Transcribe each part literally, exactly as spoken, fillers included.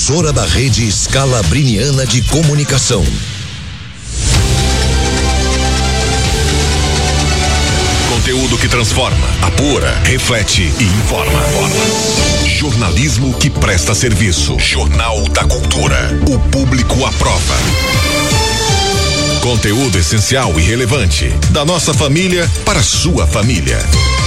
emissora da rede Scalabriniana de Comunicação. Conteúdo que transforma, apura, reflete e informa. Jornalismo que presta serviço. Jornal da Cultura. O público aprova. Conteúdo essencial e relevante. Da nossa família para a sua família.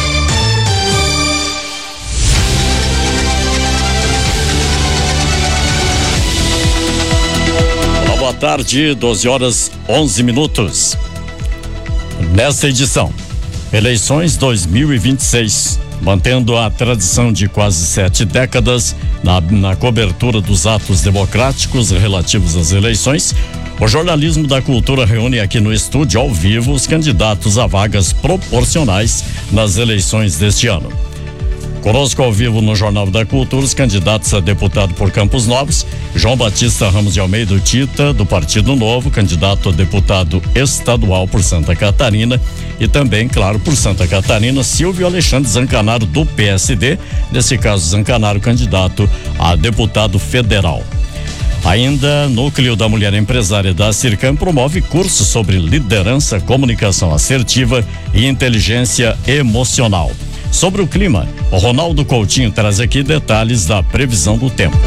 Olá, boa tarde, doze horas onze minutos. Nesta edição, eleições dois mil e vinte e seis, mantendo a tradição de quase sete décadas na, na cobertura dos atos democráticos relativos às eleições. O Jornalismo da Cultura reúne aqui no estúdio ao vivo os candidatos a vagas proporcionais nas eleições deste ano. Conosco ao vivo no Jornal da Cultura os candidatos a deputado por Campos Novos, João Batista Ramos de Almeida Tita, do Partido Novo, candidato a deputado estadual por Santa Catarina, e também, claro, por Santa Catarina, Silvio Alexandre Zancanaro, do P S D, nesse caso Zancanaro, candidato a deputado federal. Ainda, Núcleo da Mulher Empresária da Circam promove cursos sobre liderança, comunicação assertiva e inteligência emocional. Sobre o clima, o Ronaldo Coutinho traz aqui detalhes da previsão do tempo.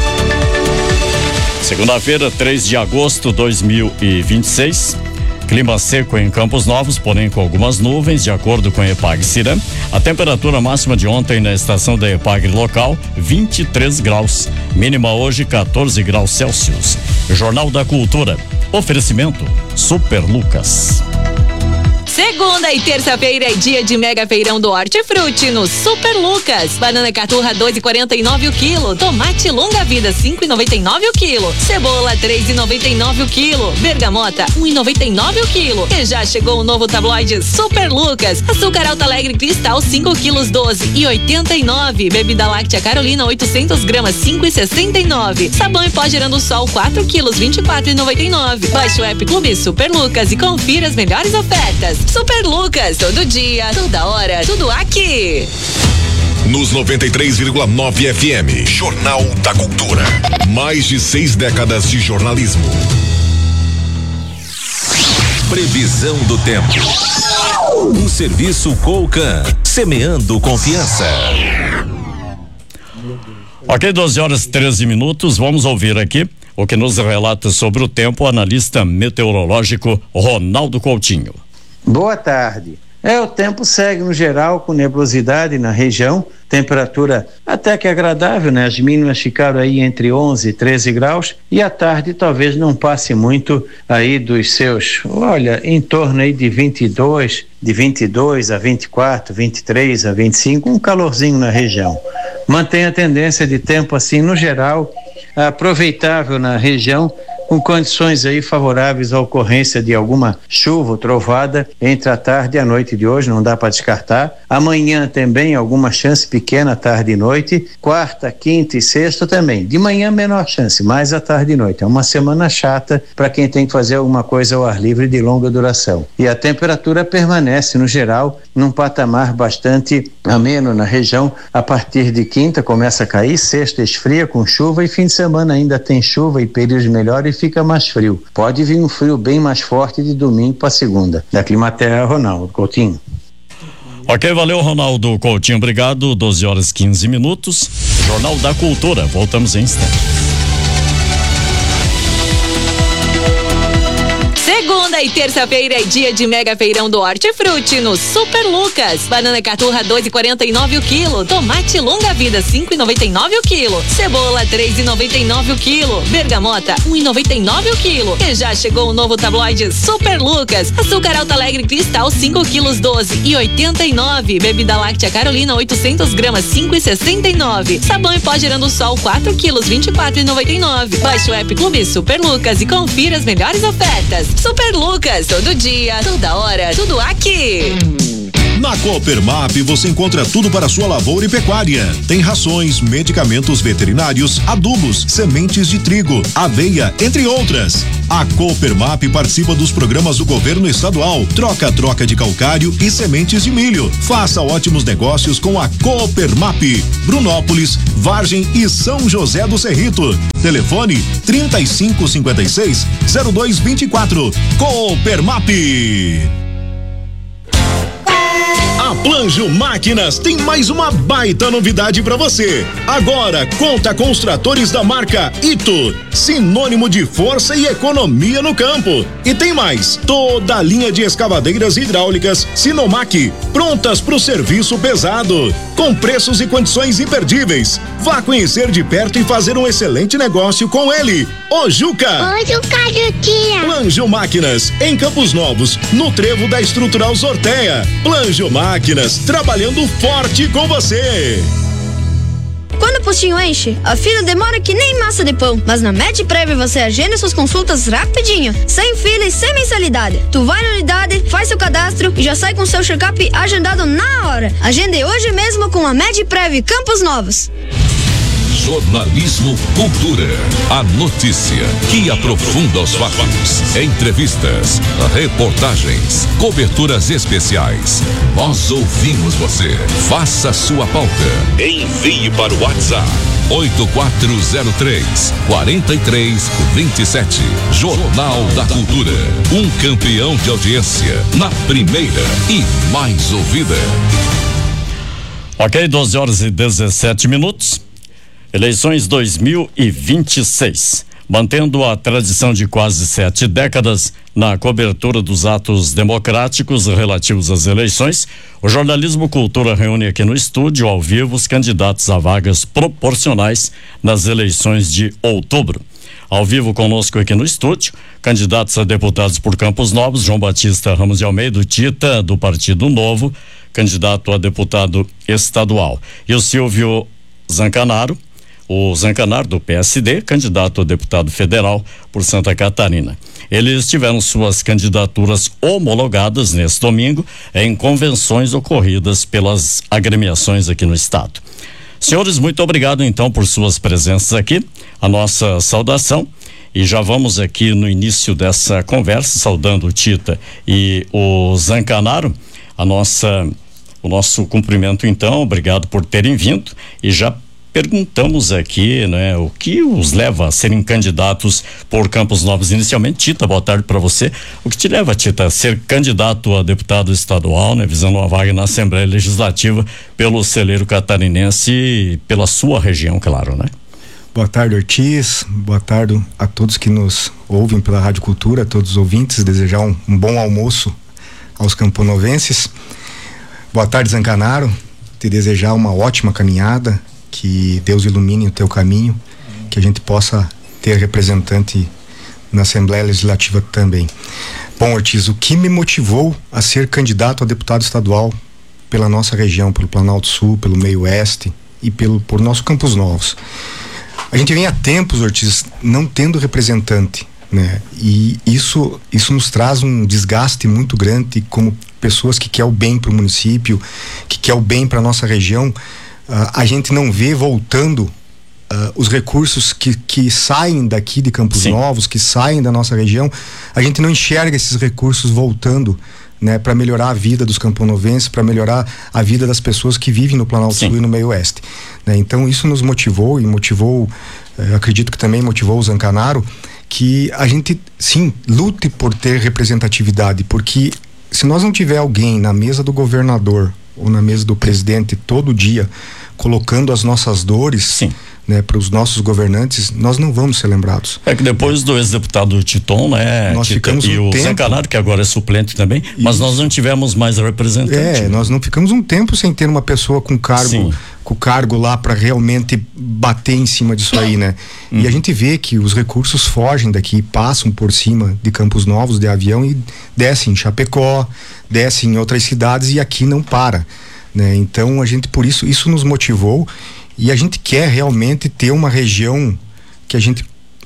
Segunda-feira, três de agosto de dois mil e vinte e seis. Clima seco em Campos Novos, porém com algumas nuvens, de acordo com a EPAG-Ciram. A temperatura máxima de ontem na estação da EPAG local, vinte e três graus. Mínima hoje, quatorze graus Celsius. Jornal da Cultura. Oferecimento Super Lucas. Segunda e terça-feira é dia de mega feirão do Hortifruti no Super Lucas. Banana caturra dois e quarenta e nove o quilo. Tomate longa vida cinco e noventa e nove o quilo. Cebola três e noventa e nove o quilo. Bergamota um e noventa e nove o quilo. E já chegou o novo tabloide Super Lucas. Açúcar Alto Alegre Cristal cinco quilos doze e oitenta e nove. Bebida láctea Carolina oitocentos gramas cinco e sessenta e nove. Sabão em pó Gerando Sol quatro quilos vinte e quatro e noventa e nove. Baixe o app Clube Super Lucas e confira as melhores ofertas. Super Lucas, todo dia, toda hora, tudo aqui. Nos noventa e três vírgula nove F M, Jornal da Cultura. Mais de seis décadas de jornalismo. Previsão do tempo. Um serviço Colcan, semeando confiança. Ok, doze horas e treze minutos, vamos ouvir aqui o que nos relata sobre o tempo o analista meteorológico Ronaldo Coutinho. Boa tarde. É, o tempo segue no geral com nebulosidade na região, temperatura até que agradável, né? As mínimas ficaram aí entre onze e treze graus e à tarde talvez não passe muito aí dos seus, olha, em torno aí de vinte e dois, de vinte e dois a vinte e quatro, vinte e três a vinte e cinco, um calorzinho na região. Mantém a tendência de tempo assim no geral, aproveitável na região, com condições aí favoráveis à ocorrência de alguma chuva ou trovada entre a tarde e a noite de hoje, não dá para descartar. Amanhã também alguma chance pequena, tarde e noite. Quarta, quinta e sexta também. De manhã menor chance, mais à tarde e noite. É uma semana chata para quem tem que fazer alguma coisa ao ar livre de longa duração. E a temperatura permanece no geral num patamar bastante ameno na região. A partir de quinta começa a cair, sexta esfria com chuva e fim de semana ainda tem chuva e períodos melhores, fica mais frio. Pode vir um frio bem mais forte de domingo para segunda. Da Climaterra, Ronaldo Coutinho. Ok, valeu, Ronaldo Coutinho, obrigado. doze horas e quinze minutos. Jornal da Cultura, voltamos em instantes. Segunda e terça-feira é dia de mega feirão do Hortifruti no Super Lucas. Banana caturra dois e quarenta e nove o quilo. Tomate longa vida cinco e noventa e nove o quilo. Cebola três e noventa e nove o quilo. Bergamota um e noventa e nove o quilo. E já chegou o novo tabloide Super Lucas. Açúcar Alto Alegre Cristal cinco quilos doze e oitenta e nove. Bebida láctea Carolina oitocentos gramas cinco e sessenta e nove. Sabão em pó Gerando Sol quatro quilos vinte e quatro e noventa e nove. Baixe o app Clube Super Lucas e confira as melhores ofertas. Super Lucas, todo dia, toda hora, tudo aqui. Na Coopermap você encontra tudo para sua lavoura e pecuária. Tem rações, medicamentos veterinários, adubos, sementes de trigo, aveia, entre outras. A Coopermap participa dos programas do governo estadual, troca-troca de calcário e sementes de milho. Faça ótimos negócios com a Coopermap. Brunópolis, Vargem e São José do Cerrito. Telefone trinta e cinco cinquenta e seis, zero dois vinte e quatro. Coopermap. A Planjo Máquinas tem mais uma baita novidade para você. Agora conta com os tratores da marca Ito, sinônimo de força e economia no campo. E tem mais, toda a linha de escavadeiras hidráulicas Sinomac, prontas para o serviço pesado, com preços e condições imperdíveis. Vá conhecer de perto e fazer um excelente negócio com ele, o Juca. Ô, Juca, Juquinha. Planjo Máquinas, em Campos Novos, no trevo da Estrutural Sorteia. Planjo Máquinas, trabalhando forte com você. Quando o postinho enche, a fila demora que nem massa de pão. Mas na MedPrev você agenda suas consultas rapidinho, sem fila e sem mensalidade. Tu vai na unidade, faz seu cadastro e já sai com seu check-up agendado na hora. Agende hoje mesmo com a MedPrev Campos Novos. Jornalismo Cultura. A notícia que aprofunda os fatos. Entrevistas, reportagens, coberturas especiais. Nós ouvimos você. Faça a sua pauta. Envie para o WhatsApp oito quatro zero três, quatro três dois sete. Jornal da Cultura. Um campeão de audiência na primeira e mais ouvida. Ok, doze horas e dezessete minutos. Eleições dois mil e vinte e seis. Mantendo a tradição de quase sete décadas na cobertura dos atos democráticos relativos às eleições, o Jornalismo Cultura reúne aqui no estúdio, ao vivo, os candidatos a vagas proporcionais nas eleições de outubro. Ao vivo conosco aqui no estúdio, candidatos a deputados por Campos Novos, João Batista Ramos de Almeida, o Tita, do Partido Novo, candidato a deputado estadual. E o Silvio Zancanaro, o Zancanaro do P S D, candidato a deputado federal por Santa Catarina. Eles tiveram suas candidaturas homologadas neste domingo em convenções ocorridas pelas agremiações aqui no estado. Senhores, muito obrigado então por suas presenças aqui, a nossa saudação, e já vamos aqui no início dessa conversa, saudando o Tita e o Zancanaro, a nossa, o nosso cumprimento então, obrigado por terem vindo, e já perguntamos aqui, né, o que os leva a serem candidatos por Campos Novos inicialmente. Tita, boa tarde para você. O que te leva, Tita, a ser candidato a deputado estadual, né, visando uma vaga na Assembleia Legislativa pelo celeiro catarinense e pela sua região, claro, né? Boa tarde, Ortiz. Boa tarde a todos que nos ouvem pela Rádio Cultura, a todos os ouvintes. Desejar um, um bom almoço aos camponovenses. Boa tarde, Zancanaro. Te desejar uma ótima caminhada. Que Deus ilumine o teu caminho, que a gente possa ter representante na Assembleia Legislativa também. Bom, Ortiz, o que me motivou a ser candidato a deputado estadual pela nossa região, pelo Planalto Sul, pelo Meio Oeste e pelo, por nosso Campos Novos? A gente vem há tempos, Ortiz, não tendo representante, né? E isso, isso nos traz um desgaste muito grande como pessoas que querem o bem para o município, que querem o bem para a nossa região. Uh, a gente não vê voltando uh, os recursos que, que saem daqui de Campos Sim. Novos, que saem da nossa região. A gente não enxerga esses recursos voltando, né, para melhorar a vida dos camponovenses, para melhorar a vida das pessoas que vivem no Planalto Sim. Sul e no Meio Oeste, né? Então isso nos motivou e motivou, uh, acredito que também motivou o Zancanaro, que a gente sim lute por ter representatividade, porque se nós não tiver alguém na mesa do governador ou na mesa do presidente todo dia colocando as nossas dores, Sim. né, para os nossos governantes, nós não vamos ser lembrados. É que depois do ex-deputado Titon, né, nós Tita, ficamos e um o tempo... Zancanaro, que agora é suplente também, Isso. mas nós não tivemos mais representante. É, nós não ficamos um tempo sem ter uma pessoa com cargo, Sim. com cargo lá para realmente bater em cima disso aí, né? Hum. E a gente vê que os recursos fogem daqui, passam por cima de Campos Novos de avião e descem em Chapecó, descem em outras cidades e aqui não para, né? Então a gente, por isso, isso nos motivou e a gente quer realmente ter uma região que a gente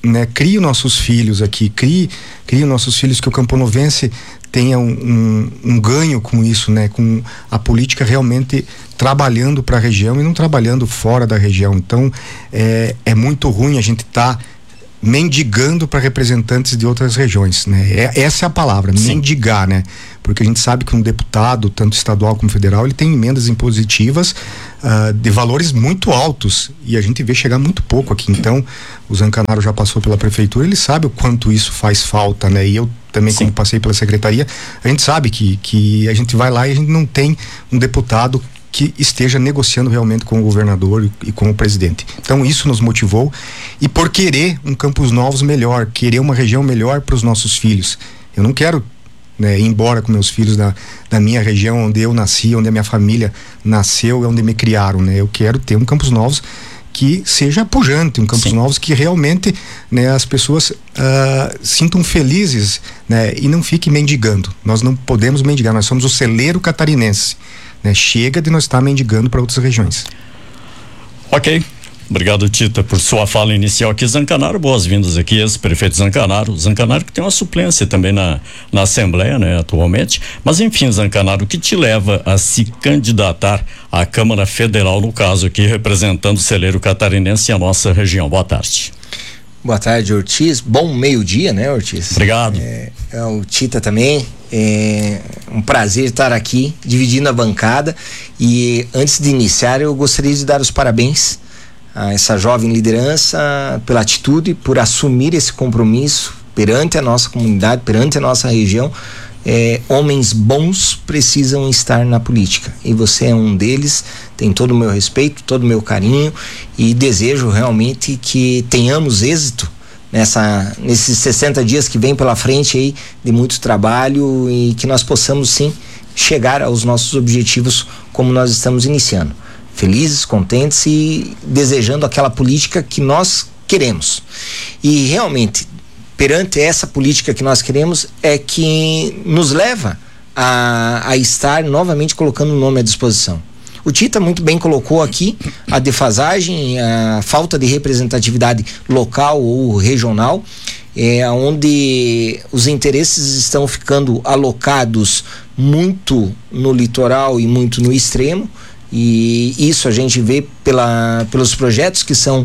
né, crie nossos filhos aqui, crie, crie nossos filhos, que o camponovense tenha um, um, um ganho com isso, né, com a política realmente trabalhando para a região e não trabalhando fora da região. Então é, é muito ruim a gente estar tá mendigando para representantes de outras regiões, né? É, essa é a palavra, Sim. mendigar, né? Porque a gente sabe que um deputado, tanto estadual como federal, ele tem emendas impositivas uh, de valores muito altos, e a gente vê chegar muito pouco aqui. Então, o Zancanaro já passou pela prefeitura, ele sabe o quanto isso faz falta, né? E eu também, Sim. como passei pela secretaria, a gente sabe que, que a gente vai lá e a gente não tem um deputado que esteja negociando realmente com o governador e, e com o presidente. Então isso nos motivou, e por querer um Campos Novos melhor, querer uma região melhor para os nossos filhos. Eu não quero, né, ir embora com meus filhos da, da minha região, onde eu nasci, onde a minha família nasceu, onde me criaram, né? Eu quero ter um Campos Novos que seja pujante, um Campos Sim. Novos que realmente, né, as pessoas uh, sintam felizes, né, e não fiquem mendigando. Nós não podemos mendigar, nós somos o celeiro catarinense. Né? Chega de nós estar mendigando para outras regiões. Ok, obrigado, Tita, por sua fala inicial aqui. Zancanaro, boas-vindas aqui, ex-prefeito Zancanaro. Zancanaro que tem uma suplência também na, na Assembleia, né, atualmente. Mas enfim, Zancanaro, o que te leva a se candidatar à Câmara Federal, no caso aqui, representando o celeiro catarinense e a nossa região? Boa tarde. Boa tarde, Ortiz. Bom meio-dia, né, Ortiz? Obrigado. É, é o Tita também. É um prazer estar aqui dividindo a bancada, e antes de iniciar eu gostaria de dar os parabéns a essa jovem liderança pela atitude, por assumir esse compromisso perante a nossa comunidade, perante a nossa região. É, homens bons precisam estar na política, e você é um deles. Tem todo o meu respeito, todo o meu carinho, e desejo realmente que tenhamos êxito nessa, nesses sessenta dias que vem pela frente aí, de muito trabalho, e que nós possamos sim chegar aos nossos objetivos como nós estamos iniciando. Felizes, contentes e desejando aquela política que nós queremos. E realmente, perante essa política que nós queremos, é que nos leva a, a estar novamente colocando o nome à disposição. O Tita muito bem colocou aqui a defasagem, a falta de representatividade local ou regional, é, onde os interesses estão ficando alocados muito no litoral e muito no extremo, e isso a gente vê pela, pelos projetos que são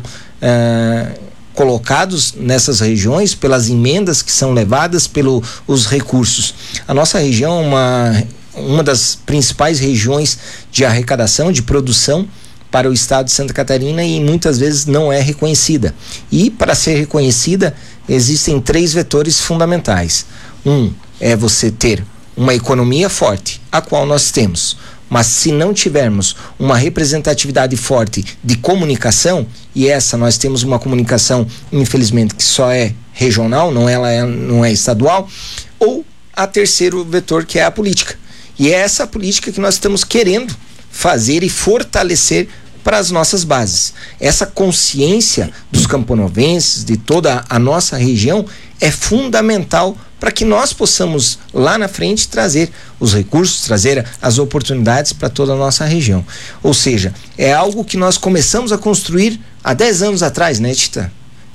uh, colocados nessas regiões, pelas emendas que são levadas, pelos recursos. A nossa região é uma uma das principais regiões de arrecadação, de produção para o estado de Santa Catarina, e muitas vezes não é reconhecida. E para ser reconhecida existem três vetores fundamentais. Um é você ter uma economia forte, a qual nós temos, mas se não tivermos uma representatividade forte de comunicação, e essa nós temos uma comunicação, infelizmente, que só é regional, não, ela é, não é estadual, ou a terceiro vetor, que é a política. E é essa política que nós estamos querendo fazer e fortalecer para as nossas bases. Essa consciência dos camponovenses, de toda a nossa região, é fundamental para que nós possamos lá na frente trazer os recursos, trazer as oportunidades para toda a nossa região. Ou seja, é algo que nós começamos a construir há dez anos atrás, né, Tita?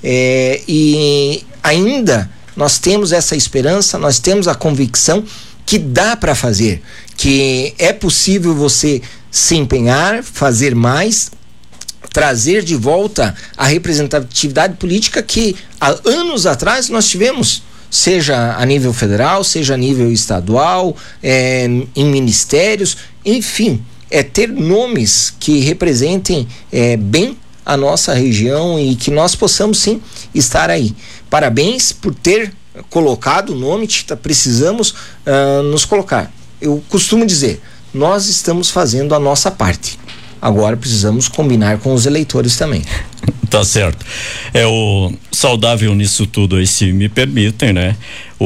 É, e ainda nós temos essa esperança, nós temos a convicção que dá para fazer, que é possível você se empenhar, fazer mais, trazer de volta a representatividade política que há anos atrás nós tivemos, seja a nível federal, seja a nível estadual, é, em ministérios, enfim, é ter nomes que representem é, bem a nossa região e que nós possamos sim estar aí. Parabéns por ter colocado o nome, Tita. Precisamos uh, nos colocar. Eu costumo dizer, nós estamos fazendo a nossa parte. Agora precisamos combinar com os eleitores também. Tá certo. É o saudável nisso tudo aí, se me permitem, né?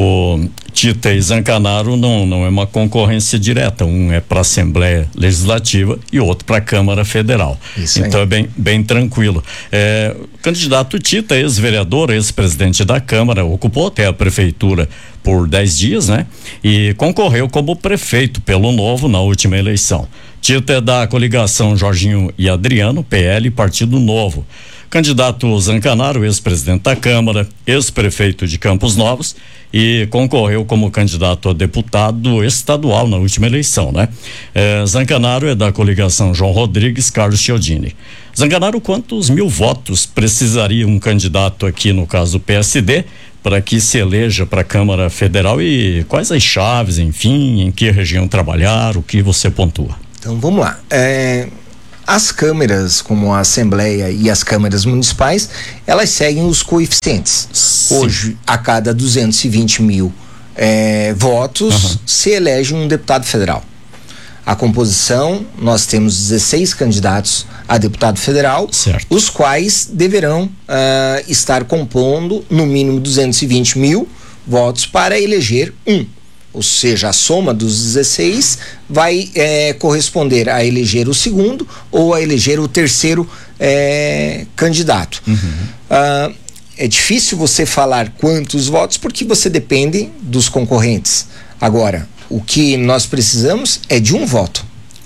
O Tita e Zancanaro não, não é uma concorrência direta. Um é para a Assembleia Legislativa e outro para a Câmara Federal. Isso então aí. É bem, bem tranquilo. É, o candidato Tita, ex-vereador, ex-presidente da Câmara, ocupou até a prefeitura por dez dias, né? E concorreu como prefeito pelo Novo na última eleição. Tita é da coligação Jorginho e Adriano, P L, Partido Novo. Candidato Zancanaro, ex-presidente da Câmara, ex-prefeito de Campos Novos e concorreu como candidato a deputado estadual na última eleição, né? É, Zancanaro é da coligação João Rodrigues, Carlos Chiodini. Zancanaro, quantos mil votos precisaria um candidato aqui, no caso do P S D, para que se eleja para a Câmara Federal e quais as chaves, enfim, em que região trabalhar, o que você pontua? Então vamos lá. É, as câmaras, como a Assembleia e as câmaras municipais, elas seguem os coeficientes. Sim. Hoje, a cada duzentos e vinte mil é, votos, uhum. se elege um deputado federal. A composição, nós temos dezesseis candidatos a deputado federal, certo. Os quais deverão uh, estar compondo no mínimo duzentos e vinte mil votos para eleger um. Ou seja, a soma dos dezesseis vai eh, corresponder a eleger o segundo ou a eleger o terceiro eh, candidato. Uhum. Uh, é difícil você falar quantos votos porque você depende dos concorrentes. Agora, o que nós precisamos é de um voto.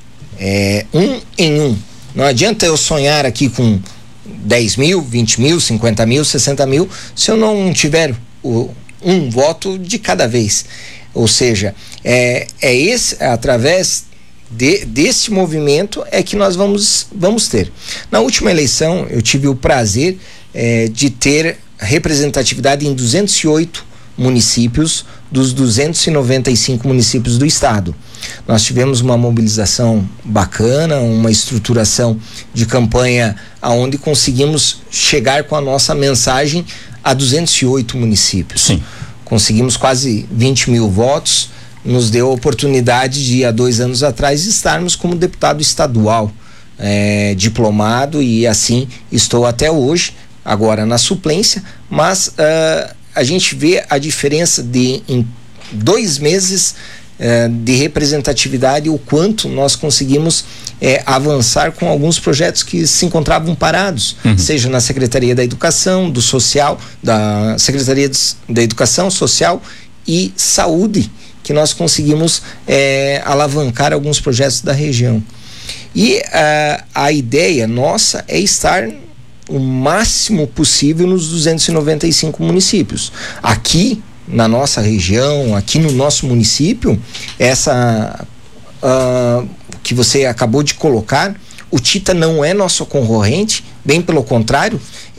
É um em um. Não adianta eu sonhar aqui com dez mil, vinte mil, cinquenta mil, sessenta mil, se eu não tiver o, um voto de cada vez. Ou seja, é, é esse, é através de, desse movimento é que nós vamos, vamos ter. Na última eleição, eu tive o prazer é, de ter representatividade em duzentos e oito municípios dos duzentos e noventa e cinco municípios do estado. Nós tivemos uma mobilização bacana, uma estruturação de campanha aonde conseguimos chegar com a nossa mensagem a duzentos e oito municípios. Sim. Conseguimos quase vinte mil votos, nos deu a oportunidade de, há dois anos atrás, estarmos como deputado estadual, é, diplomado, e assim estou até hoje, agora na suplência, mas uh, a gente vê a diferença de, em dois meses uh, de representatividade, o quanto nós conseguimos uh, avançar com alguns projetos que se encontravam parados, uhum. seja na Secretaria da Educação, do Social, da Secretaria da Educação, Social e Saúde, que nós conseguimos uh, alavancar alguns projetos da região. E uh, a ideia nossa é estar o máximo possível nos duzentos e noventa e cinco municípios. Aqui na nossa região, aqui no nosso município, essa uh, que você acabou de colocar, o Tita não é nosso concorrente, bem pelo contrário,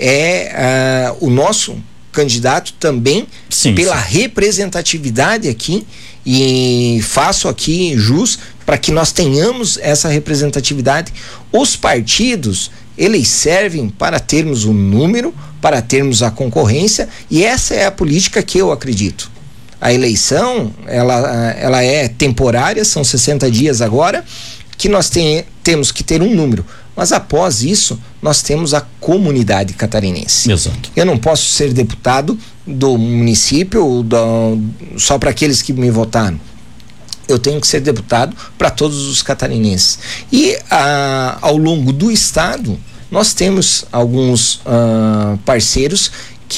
é uh, o nosso candidato também, sim, pela sim. representatividade aqui, e faço aqui jus para que nós tenhamos essa representatividade. Os partidos, eles servem para termos o número, para termos a concorrência, e essa é a política que eu acredito. A eleição, ela, ela é temporária, são sessenta dias agora, que nós tem, temos que ter um número, mas após isso, nós temos a comunidade catarinense. Exato. Eu não posso ser deputado do município do, só para aqueles que me votaram. Eu tenho que ser deputado para todos os catarinenses. E ah, ao longo do estado, nós temos alguns ah, parceiros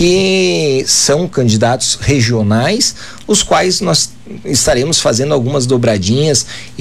que são candidatos regionais, os quais nós estaremos fazendo algumas dobradinhas,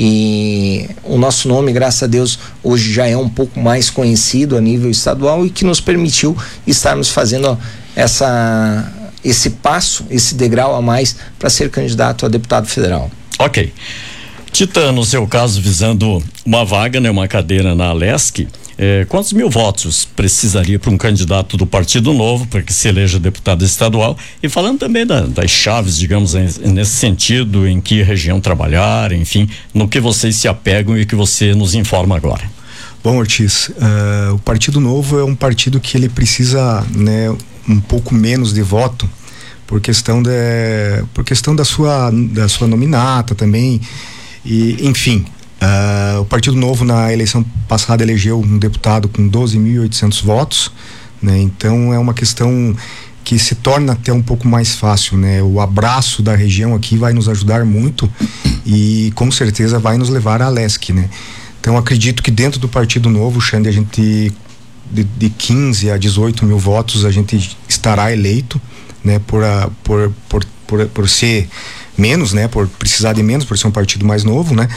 e o nosso nome, graças a Deus, hoje já é um pouco mais conhecido a nível estadual, e que nos permitiu estarmos fazendo essa, esse passo, esse degrau a mais para ser candidato a deputado federal. Ok. Tita, no seu caso, visando uma vaga, né, uma cadeira na Alesc, eh, quantos mil votos precisaria para um candidato do Partido Novo para que se eleja deputado estadual? E falando também da, das chaves, digamos, nesse sentido, em que região trabalhar, enfim, no que vocês se apegam e que você nos informa agora. Bom, Ortiz, uh, o Partido Novo é um partido que ele precisa, né, um pouco menos de voto, por questão de, por questão da sua da sua nominata também, e enfim, uh, o Partido Novo na eleição passada elegeu um deputado com doze mil e oitocentos votos, né? Então é uma questão que se torna até um pouco mais fácil, né? O abraço da região aqui vai nos ajudar muito e com certeza vai nos levar à Alesc, né? Então acredito que dentro do Partido Novo, Xande, a gente de, de quinze a dezoito mil votos a gente estará eleito, né, por, a, por, por, por, por ser menos, né, por precisar de menos, por ser um partido mais novo, né,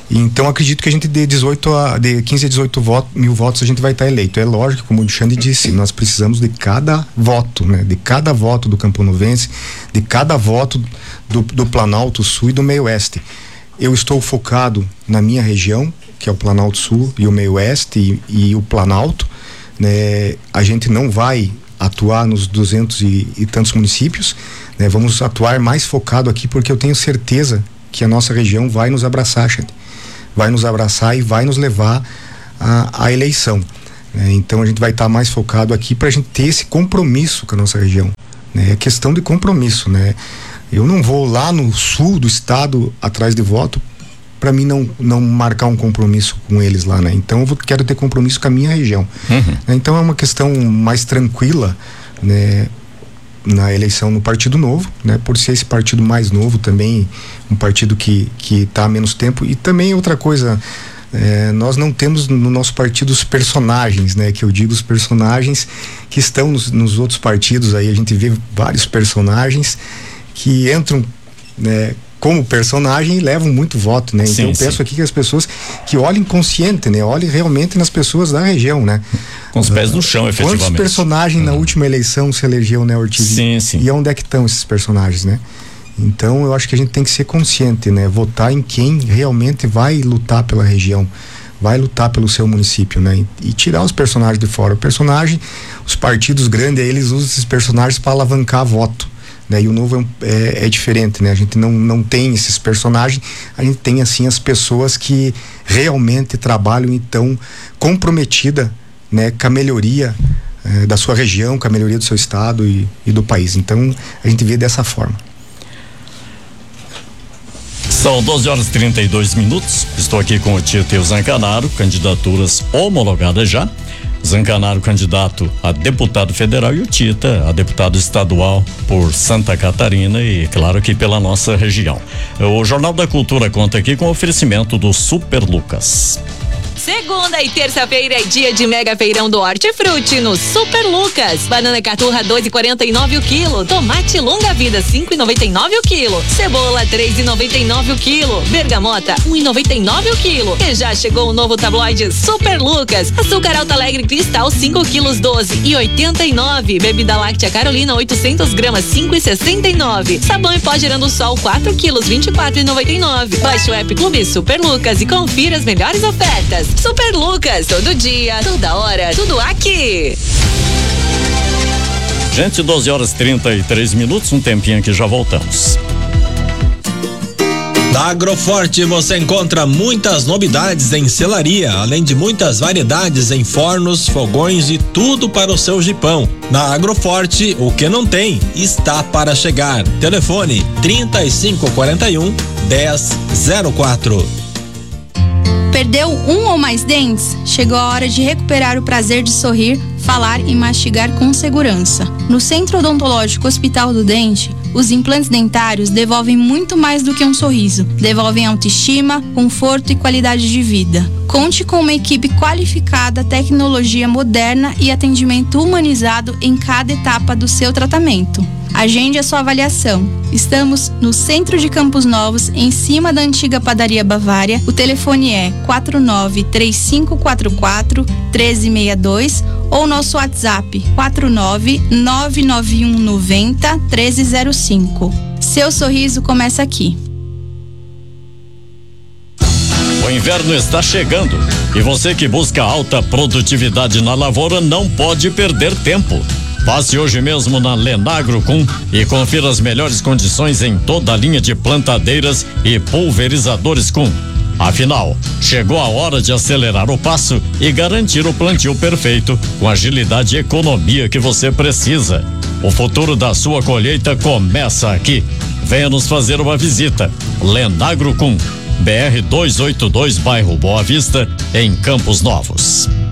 Então acredito que a gente de dezoito a de quinze a dezoito votos, mil votos a gente vai estar eleito. É lógico, como o Xande disse, nós precisamos de cada voto, né? De cada voto do Camponovense, de cada voto do, do Planalto Sul e do Meio Oeste. Eu estou focado na minha região, que é o Planalto Sul e o Meio Oeste e, e o Planalto, né? A gente não vai atuar nos duzentos e, e tantos municípios, né? Vamos atuar mais focado aqui, porque eu tenho certeza que a nossa região vai nos abraçar, Xande. Vai nos abraçar e vai nos levar à, à eleição, né? Então a gente vai estar tá mais focado aqui para a gente ter esse compromisso com a nossa região, né? É questão de compromisso, né? Eu não vou lá no sul do estado atrás de voto para mim não, não marcar um compromisso com eles lá, né? Então eu vou, quero ter compromisso com a minha região, uhum. Então é uma questão mais tranquila, né? Na eleição no Partido Novo, né? Por ser esse partido mais novo também, um partido que que está há menos tempo. E também outra coisa, é, nós não temos no nosso partido os personagens, né? Que eu digo os personagens que estão nos, nos outros partidos. Aí a gente vê vários personagens que entram, né, como personagem e levam muito voto, né? Então sim, eu peço sim. aqui que as pessoas que olhem consciente, né? Olhem realmente nas pessoas da região, né? Com os pés no chão, efetivamente. Quantos personagens hum. na última eleição se elegeu, né, Ortiz? Sim, sim. E onde é que estão esses personagens, né? Então eu acho que a gente tem que ser consciente, né? Votar em quem realmente vai lutar pela região, vai lutar pelo seu município, né? E, e tirar os personagens de fora. O personagem, os partidos grandes, eles usam esses personagens para alavancar voto, né? E o Novo é, é, é diferente, né? A gente não, não tem esses personagens, a gente tem assim as pessoas que realmente trabalham e estão comprometidas, né, com a melhoria eh, da sua região, com a melhoria do seu estado e, e do país. Então a gente vê dessa forma. São doze horas e trinta e dois minutos. Estou aqui com o Tietê Zancanaro, candidaturas homologadas já. Zancanaro, candidato a deputado federal, e o Tita, a deputado estadual por Santa Catarina e, claro, aqui pela nossa região. O Jornal da Cultura conta aqui com o oferecimento do Super Lucas. Segunda e terça-feira é dia de mega feirão do Hortifruti no Super Lucas. Banana caturra dois e quarenta e nove o quilo. Tomate longa vida cinco e noventa e nove o quilo. Cebola três e noventa e nove o quilo. Bergamota um e noventa e nove o quilo. E já chegou o novo tabloide Super Lucas. Açúcar Alto Alegre Cristal cinco quilos doze e oitenta e nove. Bebida láctea Carolina oitocentos gramas cinco e sessenta e nove. Sabão em pó Girando Sol quatro quilos vinte e quatro e noventa e nove. Baixe o app Clube Super Lucas e confira as melhores ofertas. Super Lucas, todo dia, toda hora, tudo aqui. Gente, doze horas e trinta e três minutos, um tempinho que já voltamos. Na Agroforte você encontra muitas novidades em selaria, além de muitas variedades em fornos, fogões e tudo para o seu jipão. Na Agroforte, o que não tem está para chegar. Telefone trinta e cinco quarenta e um, dez zero quatro. Perdeu um ou mais dentes? Chegou a hora de recuperar o prazer de sorrir, falar e mastigar com segurança. No Centro Odontológico Hospital do Dente, os implantes dentários devolvem muito mais do que um sorriso. Devolvem autoestima, conforto e qualidade de vida. Conte com uma equipe qualificada, tecnologia moderna e atendimento humanizado em cada etapa do seu tratamento. Agende a sua avaliação. Estamos no centro de Campos Novos, em cima da antiga padaria Bavária. O telefone é quatro nove três cinco quatro quatro um três seis dois ou nosso WhatsApp quatro nove nove nove um nove zero um três zero cinco. Seu sorriso começa aqui. O inverno está chegando e você que busca alta produtividade na lavoura não pode perder tempo. Passe hoje mesmo na Lenagrocum e confira as melhores condições em toda a linha de plantadeiras e pulverizadores Cum. Afinal, chegou a hora de acelerar o passo e garantir o plantio perfeito com agilidade e economia que você precisa. O futuro da sua colheita começa aqui. Venha nos fazer uma visita. Lenagrocum, B R duzentos e oitenta e dois, bairro Boa Vista, em Campos Novos.